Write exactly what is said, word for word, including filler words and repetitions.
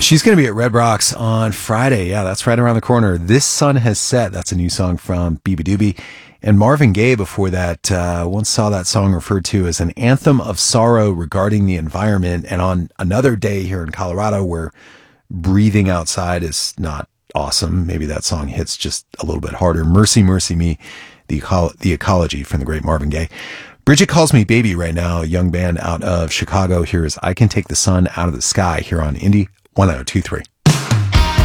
She's going to be at Red Rocks on Friday. Yeah, that's right around the corner. This Sun Has Set. That's a new song from Beebe Doobie. And Marvin Gaye before that uh, once saw that song referred to as an anthem of sorrow regarding the environment. And on another day here in Colorado where breathing outside is not awesome, maybe that song hits just a little bit harder. Mercy, Mercy Me, the, eco- the ecology from the great Marvin Gaye. Bridget Calls Me Baby right now, a young band out of Chicago. Here is I Can Take the Sun Out of the Sky here on Indie one oh two three.